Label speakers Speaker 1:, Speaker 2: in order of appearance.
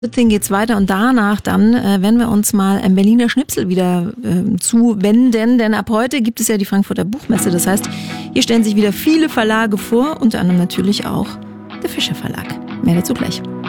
Speaker 1: Thing geht's weiter und danach dann werden wir uns mal einem Berliner Schnipsel wieder zuwenden, denn ab heute gibt es ja die Frankfurter Buchmesse. Das heißt, hier stellen sich wieder viele Verlage vor, unter anderem natürlich auch der Fischer Verlag. Mehr dazu gleich.